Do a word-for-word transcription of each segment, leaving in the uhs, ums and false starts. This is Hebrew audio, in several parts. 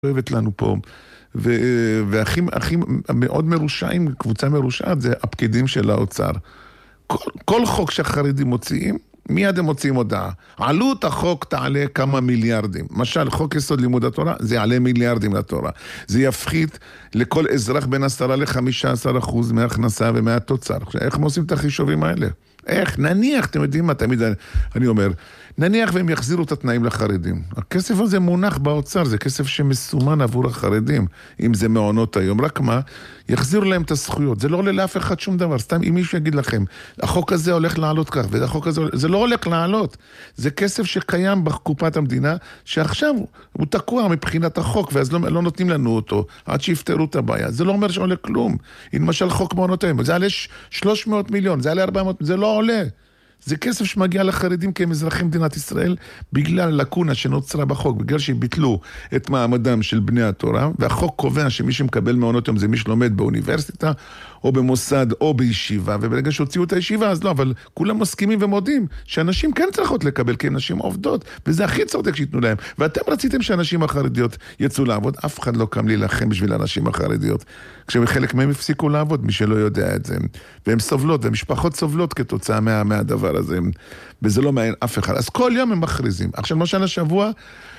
אוהבת לנו פה, והכי מאוד מרושעים, קבוצה מרושעת, זה הפקידים של האוצר. כל, כל חוק שהחרדים מוציאים, מיד הם מוציאים הודעה. עלות החוק תעלה כמה מיליארדים. למשל, חוק יסוד לימוד התורה, זה יעלה מיליארדים לתורה. זה יפחית לכל אזרח בין עשרה לחמישה עשר אחוז מההכנסה ומהתוצר. איך הם עושים את החישובים האלה? איך? נניח, אתם יודעים מה, תמיד אני אומר, נניח והם יחזירו את התנאים לחרדים. הכסף הזה מונח באוצר, זה כסף שמסומן עבור החרדים, אם זה מעונות היום. רק מה? יחזירו להם את הזכויות. זה לא עולה לאף אחד שום דבר. סתם אם מישהו יגיד לכם, החוק הזה הולך לעלות כך, והחוק הזה, זה לא הולך לעלות. זה כסף שקיים בקופת המדינה, שעכשיו הוא תקוע מבחינת החוק, ואז לא, לא נותנים לנו אותו, עד שיפתרו את הבעיה. זה לא אומר שעולה כלום. למשל חוק מעונות היום, זה עלה שלוש מאות מיליון, זה עלה ארבע מאות, זה לא עולה. זה כסף שמגיע לחרדים כאזרחי מדינת ישראל בגלל לקונה שנוצרה בחוק, בגלל שביטלו את מעמדם של בני התורה, והחוק קובע שמי שמקבל מעונות יום זה מי שלומד באוניברסיטה או במוסד או בישיבה, וברגע שהוציאו את הישיבה אז לא, אבל כולם מסכימים ומודים שאנשים כן צריכות לקבל, כי הם נשים עובדות, וזה הכי צודק שיתנו להם. ואתם רציתם שאנשים החרדיות יצאו לעבוד, אף אחד לא קם להילחם בשביל הנשים החרדיות. כשחלק מהם הפסיקו לעבוד, מי שלא יודע את זה. והם סובלות, ומשפחות סובלות כתוצאה מה, מהדבר הזה. וזה לא מעין אף אחד. אז כל יום הם מכריזים. עכשיו, למשל השבוע,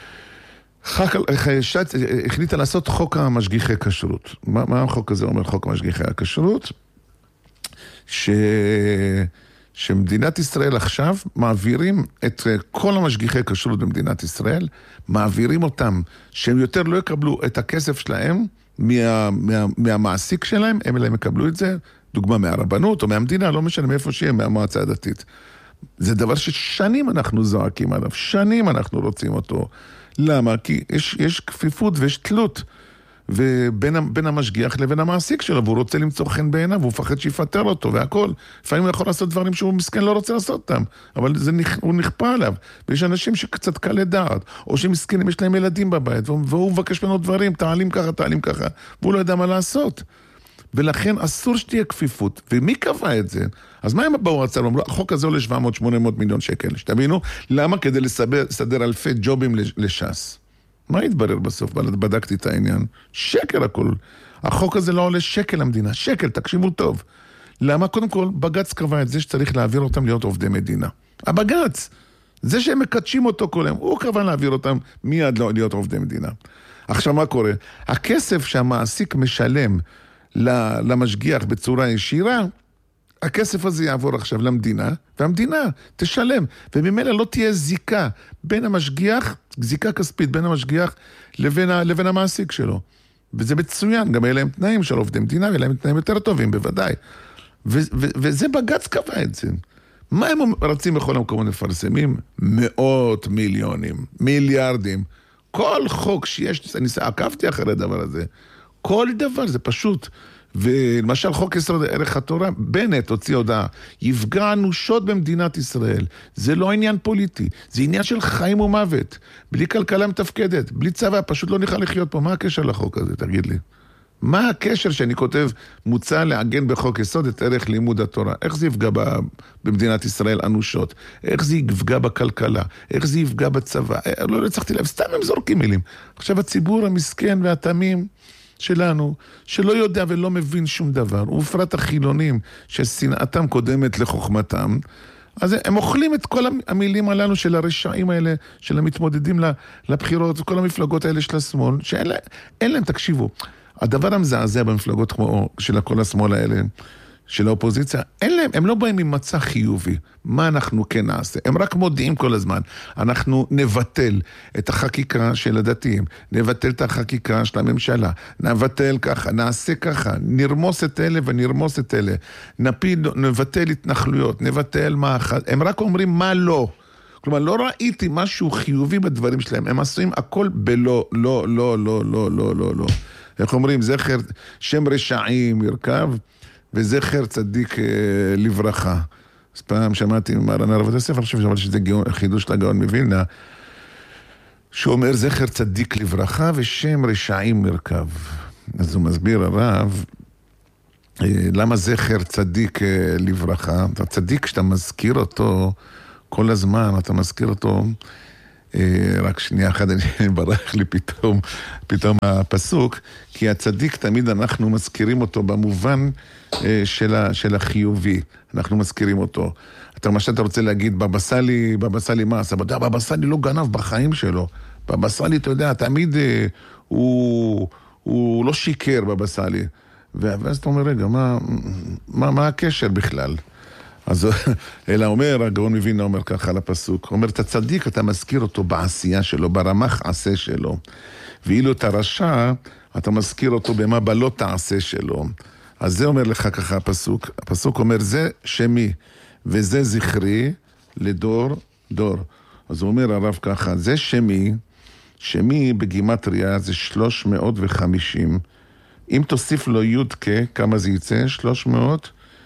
ש"ס החליטה לעשות חוק המשגיחי כשרות. מה, מה החוק הזה אומר, חוק המשגיחי הכשרות? ש... שמדינת ישראל עכשיו מעבירים את כל המשגיחי כשרות במדינת ישראל, מעבירים אותם, שהם יותר לא יקבלו את הכסף שלהם מה, מה, מהמעסיק שלהם, הם אלה יקבלו את זה, דוגמה מהרבנות או מהמדינה, לא משנה מאיפה שיהיה, מהמועצה הדתית. זה דבר ששנים אנחנו זועקים עליו, שנים אנחנו רוצים אותו. למה? כי יש, יש כפיפות ויש תלות ובין, בין המשגיח לבין המעסיק שלו, והוא רוצה למצוא חן בעיניו, והוא פחד שיפטר אותו והכל. לפעמים הוא יכול לעשות דברים שהוא מסכן לא רוצה לעשות אותם, אבל זה, הוא נכפה עליו. ויש אנשים שקצת קל לדעת, או שמסכנים יש להם ילדים בבית, והוא מבקש ממנו דברים, תעלים ככה, תעלים ככה, והוא לא יודע מה לעשות. ולכן אסור שתהיה כפיפות. ומי קבע את זה? אז מה הם באו הצעה? אמרו, החוק הזה עולה שבע מאות שמונה מאות מיליון שקל. שתבינו, למה? כדי לסדר, לסדר אלפי ג'ובים לש"ס. מה התברר בסוף? בדקתי את העניין. שקל הכל. החוק הזה לא עולה שקל למדינה. שקל, תקשיבו טוב. למה? קודם כל, בג"ץ קבע את זה שצריך להעביר אותם להיות עובדי מדינה. הבג"ץ, זה שהם מקדשים אותו כל יום, הוא קבע להעביר אותם מיד להיות עובדי מדינה. עכשיו מה קורה? הכסף שהמעסיק משלם למשגיח בצורה ישירה, הכסף הזה יעבור עכשיו למדינה, והמדינה תשלם, וממילא לא תהיה זיקה בין המשגיח, זיקה כספית בין המשגיח לבין, לבין המעסיק שלו. וזה מצוין, גם אלה הם תנאים של עובדי מדינה, ואלה הם תנאים יותר טובים, בוודאי. ו- ו- וזה בג"ץ קבע את זה. מה הם רצים בכל המקומות לפרסמים? מאות מיליונים, מיליארדים. כל חוק שיש, אני עקבתי אחרי הדבר הזה, כל דבר, זה פשוט. ולמשל חוק יסוד ערך התורה, בנט הוציא הודעה, יפגע אנושות במדינת ישראל. זה לא עניין פוליטי, זה עניין של חיים ומוות. בלי כלכלה מתפקדת, בלי צבא, פשוט לא נוכל לחיות פה. מה הקשר לחוק הזה, תגיד לי? מה הקשר שאני כותב, מוצע לעגן בחוק יסוד את ערך לימוד התורה? איך זה יפגע במדינת ישראל אנושות? איך זה יפגע בכלכלה? איך זה יפגע בצבא? לא רצחתי לב, סתם הם זורקים מילים. עכשיו הציבור המסכן והתמים שלנו, שלא יודע ולא מבין שום דבר, ובפרט החילונים ששנאתם קודמת לחוכמתם, אז הם אוכלים את כל המילים הללו של הרשעים האלה, של המתמודדים לבחירות, וכל המפלגות האלה של השמאל, שאין להם, אין להם, תקשיבו, הדבר המזעזע במפלגות כמו של כל השמאל האלה, של האופוזיציה, אין להם, הם לא באים עם מצע חיובי. מה אנחנו כן נעשה? הם רק מודיעים כל הזמן. אנחנו נבטל את החקיקה של הדתיים, נבטל את החקיקה של הממשלה, נבטל ככה, נעשה ככה, נרמוס את אלה ונרמוס את אלה, נפיד, נבטל התנחלויות, נבטל מה אחת. הם רק אומרים מה לא. כלומר, לא ראיתי משהו חיובי בדברים שלהם. הם עושים הכל בלא, לא, לא, לא, לא, לא, לא, לא. איך אומרים? זכר, שם רשעים ירכב, וזכר צדיק אה, לברכה. אז פעם שמעתי ממרן הרב יוסף, אני חושב שמעתי שזה גאון, חידוש לגאון מווילנה, שהוא אומר זכר צדיק לברכה ושם רשעים מרכב. אז הוא מסביר הרב, אה, למה זכר צדיק אה, לברכה? הצדיק שאתה מזכיר אותו כל הזמן, אתה מזכיר אותו, רק שנייה אחת, אני ברח לי פתאום, פתאום הפסוק, כי הצדיק תמיד אנחנו מזכירים אותו במובן של, ה, של החיובי, אנחנו מזכירים אותו. אתה מה שאתה רוצה להגיד, בבא סאלי, בבא סאלי מה עשה? בבא סאלי לא גנב בחיים שלו. בבא סאלי, אתה יודע, תמיד הוא, הוא לא שיקר בבא סאלי. ואז אתה אומר, רגע, מה, מה, מה הקשר בכלל? אז אלא אומר, הגאון מווילנה אומר ככה על הפסוק, אומר, את הצדיק אתה מזכיר אותו בעשייה שלו, ברמ"ח עשה שלו, ואילו את הרשע אתה מזכיר אותו במה בלא תעשה שלו. אז זה אומר לך ככה הפסוק, הפסוק אומר, זה שמי וזה זכרי לדור דור. אז הוא אומר הרב ככה, זה שמי, שמי בגימטריה זה שלוש מאות וחמישים, אם תוסיף לו יודקה, כמה זה יצא? שלוש מאות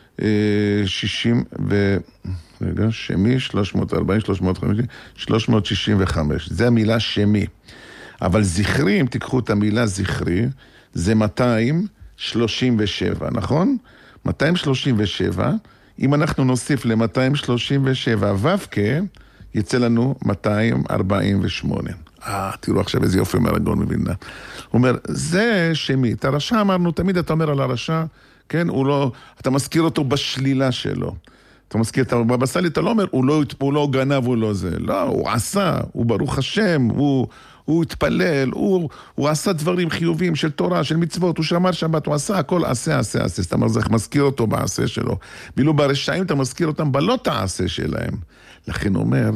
שישים ו... רגע, שמי, שלוש מאות וארבעים, שלוש מאות וחמישים, שלוש מאות שישים וחמש. זה המילה שמי. אבל זכרי, אם תיקחו את המילה זכרי, זה מאתיים שלושים ושבע, נכון? מאתיים שלושים ושבע, אם אנחנו נוסיף ל-מאתיים שלושים ושבע ו"ק, יצא לנו מאתיים ארבעים ושמונה. אה, תראו עכשיו איזה יופי אומר הגאון מווילנה. הוא אומר, זה שמי. את הרשע אמרנו, תמיד אתה אומר על הרשע, כן, הוא לא, אתה מזכיר אותו בשלילה שלו. אתה מזכיר, אתה, בבא סאלי, אתה לא אומר, הוא לא, הוא לא גנב, הוא לא זה. לא, הוא עשה, הוא ברוך השם, הוא, הוא התפלל, הוא, הוא עשה דברים חיוביים של תורה, של מצוות, הוא שמר שבת, הוא עשה הכל, עשה, עשה, עשה. אתה מזכיר אותו בעשה שלו. ואילו ברשעים אתה מזכיר אותם בלא תעשה שלהם. לכן הוא אומר,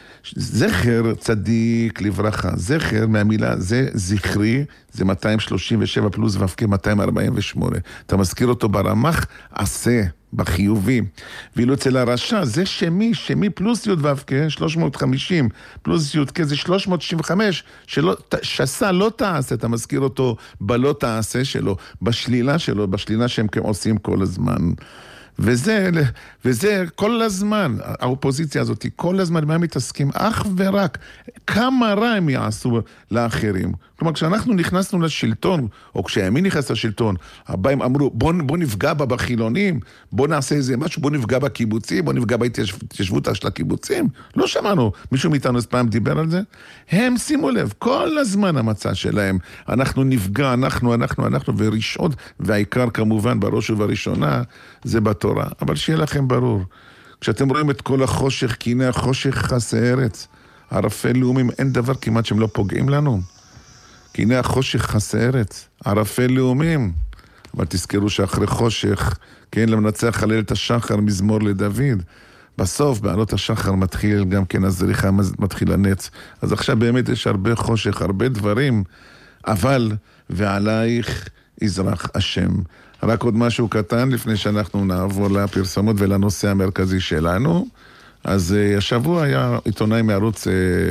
זכר צדיק לברכה, זכר מהמילה, זה זכרי, זה מאתיים שלושים ושבע פלוס ו"ק מאתיים ארבעים ושמונה. אתה מזכיר אותו ברמ"ח עשה, בחיובי. ואילו אצל הרשע, זה שמי, שמי פלוס י' ו"ק, שלוש מאות וחמישים פלוס י' כ, זה שלוש מאות שישים וחמש, שלא, שעשה לא תעשה, אתה מזכיר אותו בלא תעשה שלו, בשלילה שלו, בשלילה שהם עושים כל הזמן. וזה, וזה כל הזמן, האופוזיציה הזאת, כל הזמן, מה מתעסקים? אך ורק, כמה רע הם יעשו לאחרים. כלומר, כשאנחנו נכנסנו לשלטון, או כשהימין נכנס לשלטון, הבאים אמרו, בוא, בוא נפגע בה בחילונים, בוא נעשה איזה משהו, בוא נפגע בקיבוצים, בוא נפגע בהתיישבות של הקיבוצים. לא שמענו, מישהו מאיתנו אז פעם דיבר על זה? הם, שימו לב, כל הזמן המצע שלהם, אנחנו נפגע, אנחנו, אנחנו, אנחנו, ורשעות, והעיקר כמובן בראש ובראשונה, זה בתורה. אבל שיהיה לכם ברור, כשאתם רואים את כל החושך, כי הנה החושך חסה ארץ, ערפי לאומים, אין דבר כמעט שהם לא פוגעים לנו. כי הנה החושך חסה ארץ, ערפי לאומים. אבל תזכרו שאחרי חושך, כן, למנצח חלל את השחר, מזמור לדוד. בסוף, בעלות השחר מתחיל גם כן הזריחה, מתחיל הנץ. אז עכשיו באמת יש הרבה חושך, הרבה דברים, אבל ועלייך יזרח השם. רק עוד משהו קטן לפני שאנחנו נעבור לפרסומות ולנושא המרכזי שלנו. אז השבוע היה עיתונאי מערוץ,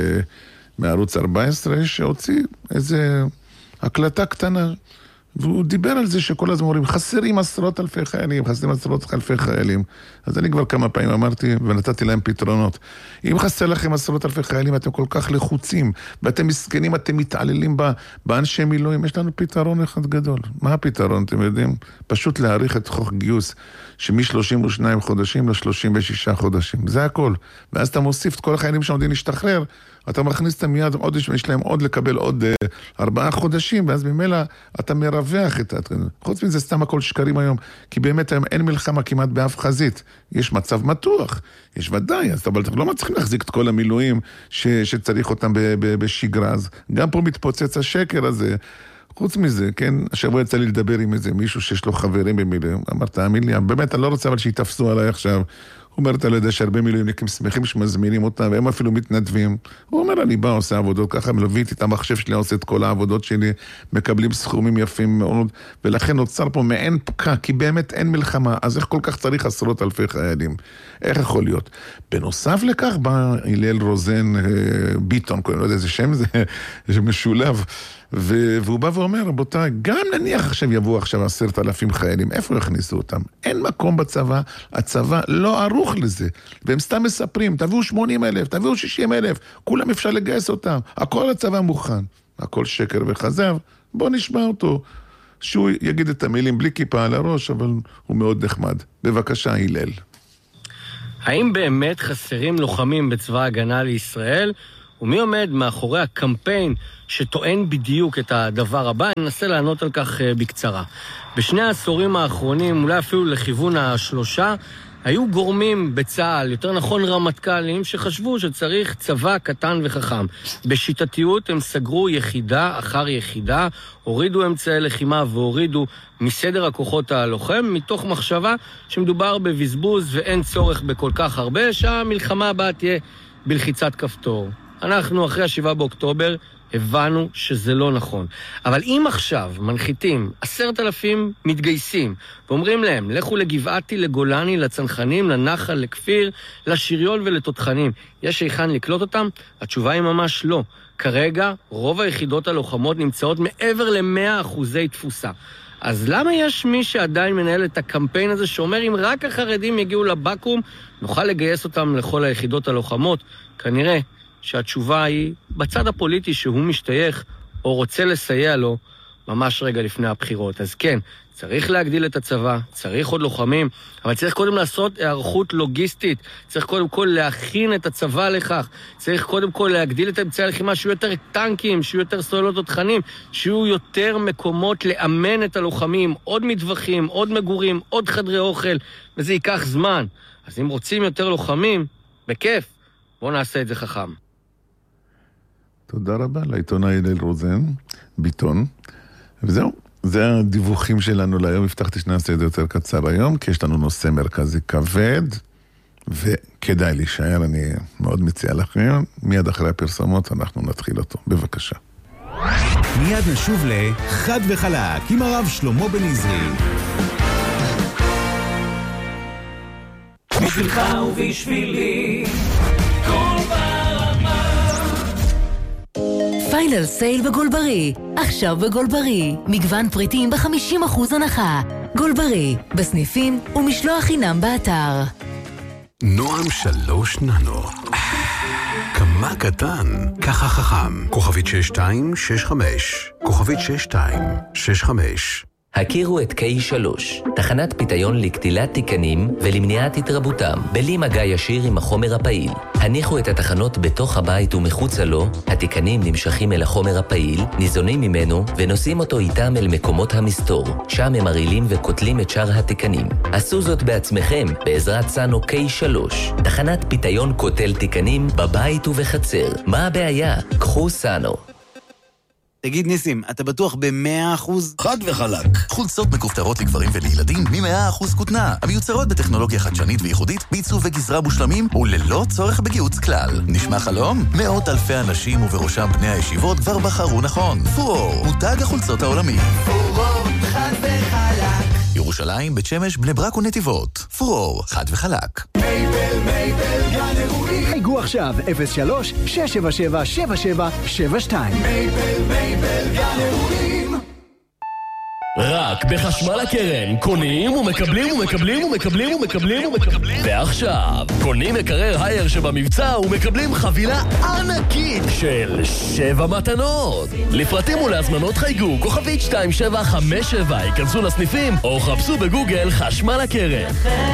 מערוץ ארבע עשרה שהוציא איזה הקלטה קטנה, והוא דיבר על זה שכל הזמן אומרים, חסרים עשרות אלפי חיילים, חסרים עשרות אלפי חיילים. אז אני כבר כמה פעמים אמרתי ונתתי להם פתרונות. אם חסר לכם עשרות אלפי חיילים, אתם כל כך לחוצים, ואתם מסכנים, אתם מתעללים באנשי מילואים, יש לנו פתרון אחד גדול. מה הפתרון, אתם יודעים? פשוט להאריך את חוק גיוס, שמ-שלושים ושניים חודשים ל-שלושים ושישה חודשים. זה הכל. ואז אתה מוסיף את כל החיילים שעומדים להשתחרר, אתה מכניס את מיד, עוד, יש להם עוד לקבל עוד uh, ארבעה חודשים, ואז ממילא אתה מרווח את זה. חוץ מזה סתם הכל שקרים היום, כי באמת היום אין מלחמה כמעט באף חזית. יש מצב מתוח, יש ודאי, אבל אנחנו לא מצליחים להחזיק את כל המילואים ש, שצריך אותם ב, ב, בשגרה. אז גם פה מתפוצץ השקר הזה. חוץ מזה, כן, השבוע יצא לי לדבר עם איזה מישהו שיש לו חברים במילואים. אמרת, תאמין לי, באמת, אני לא רוצה אבל שיתפסו עליי עכשיו. הוא אומר, אתה לא יודע שהרבה מילואימניקים שמחים שמזמינים אותם, והם אפילו מתנדבים. הוא אומר, אני בא, עושה עבודות ככה, מלווה את המחשב שלי, עושה את כל העבודות שלי, מקבלים סכומים יפים מאוד, ולכן נוצר פה מעין פקע, כי באמת אין מלחמה, אז איך כל כך צריך עשרות אלפי חיילים? איך יכול להיות? בנוסף לכך, בא הלל רוזן ביטון, לא יודע איזה שם זה, זה משולב, והוא בא ואומר, רבותיי, גם נניח עכשיו יבואו עכשיו עשרת אלפים חיילים, איפה יכניסו אותם? אין מקום בצבא, הצבא לא ערוך לזה, והם סתם מספרים, תביאו שמונים אלף, תביאו שישים אלף, כולם אפשר לגייס אותם, הכל הצבא מוכן, הכל שקר וחזב, בוא נשמע אותו, שהוא יגיד את המילים בלי כיפה על הראש, אבל הוא מאוד נחמד. בבקשה, הלל. האם באמת חסרים לוחמים בצבא ההגנה לישראל? ומי עומד מאחורי הקמפיין שטוען בדיוק את הדבר הבא? אני אנסה לענות על כך בקצרה. בשני העשורים האחרונים, אולי אפילו לכיוון השלושה, היו גורמים בצה"ל, יותר נכון רמטכ"לים, שחשבו שצריך צבא קטן וחכם. בשיטתיות הם סגרו יחידה אחר יחידה, הורידו אמצעי לחימה והורידו מסדר הכוחות הלוחם, מתוך מחשבה שמדובר בבזבוז ואין צורך בכל כך הרבה, שהמלחמה הבאה תהיה בלחיצת כפתור. אנחנו אחרי השבעה באוקטובר הבנו שזה לא נכון. אבל אם עכשיו מנחיתים עשרת אלפים מתגייסים ואומרים להם, לכו לגבעתי, לגולני, לצנחנים, לנחל, לכפיר, לשריון ולתותחנים, יש היכן לקלוט אותם? התשובה היא ממש לא. כרגע רוב היחידות הלוחמות נמצאות מעבר ל-מאה אחוזי תפוסה. אז למה יש מי שעדיין מנהל את הקמפיין הזה שאומר אם רק החרדים יגיעו לבקום, נוכל לגייס אותם לכל היחידות הלוחמות? כנראה שהתשובה היא בצד הפוליטי שהוא משתייך או רוצה לסייע לו ממש רגע לפני הבחירות. אז כן, צריך להגדיל את הצבא, צריך עוד לוחמים, אבל צריך קודם לעשות הערכות לוגיסטית, צריך קודם כל להכין את הצבא לכך, צריך קודם כל להגדיל את אמצעי הלחימה, שיהיו יותר טנקים, שיהיו יותר סוללות תותחנים, שיהיו יותר מקומות לאמן את הלוחמים, עוד מטווחים, עוד מגורים, עוד חדרי אוכל, וזה ייקח זמן. אז אם רוצים יותר לוחמים, בכיף, בואו נעשה את זה חכם. תודה רבה לעיתונאי הלל רוזן, ביטון. וזהו, זה הדיווחים שלנו להיום. הבטחתי שנעשה את זה יותר קצר היום, כי יש לנו נושא מרכזי כבד, וכדאי להישאר, אני מאוד מציע לכם. מיד אחרי הפרסומות אנחנו נתחיל אותו. בבקשה. מיד נשוב לחד וחלק עם הרב שלמה בן עזרי. בשבילך ובשבילי כל פיינל סייל בגולברי. עכשיו בגולברי. מגוון פריטים ב-חמישים אחוז הנחה. גולברי. בסניפים ומשלוח חינם באתר. נועם שלוש ננו. כמה קטן, ככה חכם. כוכבית שש שתיים שש חמש. כוכבית שש שתיים שש חמש. הכירו את קיי שלוש, תחנת פיתיון לקטילת תיקנים ולמניעת התרבותם, בלי מגע ישיר עם החומר הפעיל. הניחו את התחנות בתוך הבית ומחוצה לו, התיקנים נמשכים אל החומר הפעיל, ניזונים ממנו ונושאים אותו איתם אל מקומות המסתור, שם הם מרעילים וקוטלים את שאר התיקנים. עשו זאת בעצמכם בעזרת סאנו קיי שלוש, תחנת פיתיון קוטל תיקנים בבית ובחצר. מה הבעיה? קחו סאנו. תגיד ניסים, אתה בטוח ב-מאה אחוז? חד וחלק. חולצות מכופתרות לגברים ולילדים מ-מאה אחוז כותנה, המיוצרות בטכנולוגיה חדשנית וייחודית, בעיצוב וגזרה מושלמים וללא צורך בגיוץ כלל. נשמע חלום? מאות אלפי אנשים ובראשם בני הישיבות כבר בחרו נכון. פורור, מותג החולצות העולמי. פורור, חד וחלק. ירושלים, בית שמש, בני ברק ונתיבות. פורור, חד וחלק. מייבל, מייבל, גן אירועים. חייגו עכשיו אפס שלוש שש שבע שבע שבע שבע שבע שתיים. מייבל, מייבל, גן אירועים. רק בחשמל הקרן, קונים ומקבלים ומקבלים ומקבלים ומקבלים ומקבלים ועכשיו, קונים מקרר הייר שבמבצע ומקבלים חבילה ענקית של שבע מתנות. לפרטים ולהזמנות חייגו, כוכבית שתיים שבע חמש שבע, ייכנסו לסניפים או חפשו בגוגל חשמל הקרן.